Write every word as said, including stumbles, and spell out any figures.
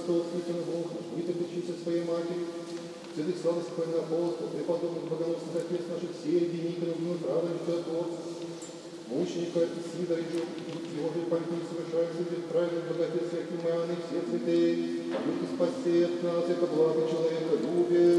престол святым Бог, наш вытопившийся своей матери, святых славных спокойных апостолов, преподобных богоносных отец наших Сергий, Никонов, Мифрада, Чудотворца, мученика Сидорича, его же памяти не совершается, будет правильный богатец Якиманы, все святые, а люди спаси от нас, это благо человека любит.